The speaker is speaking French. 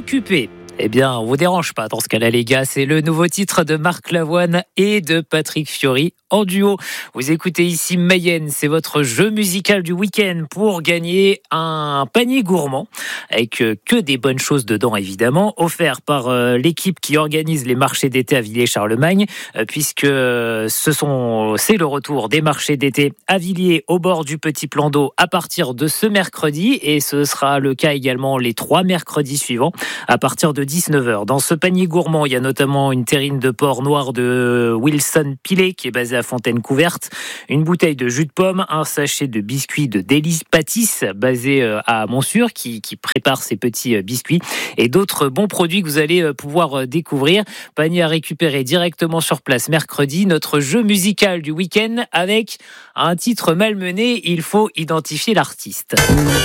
occupé. Eh bien, on vous dérange pas dans ce cas-là, les gars. C'est le nouveau titre de Marc Lavoine et de Patrick Fiori en duo. Vous écoutez ici Mayenne, c'est votre jeu musical du week-end pour gagner un panier gourmand avec que des bonnes choses dedans, évidemment, offert par l'équipe qui organise les marchés d'été à Villiers-Charlemagne, puisque c'est le retour des marchés d'été à Villiers au bord du Petit Plan d'Eau à partir de ce mercredi, et ce sera le cas également les 3 mercredis suivants à partir de 19h. Dans ce panier gourmand, il y a notamment une terrine de porc noir de Wilson Pilet qui est basée à Fontaine Couverte, une bouteille de jus de pomme, un sachet de biscuits de Délice Pâtisse basé à Montsûrs qui prépare ces petits biscuits, et d'autres bons produits que vous allez pouvoir découvrir. Panier à récupérer directement sur place mercredi. Notre jeu musical du week-end avec un titre malmené, il faut identifier l'artiste.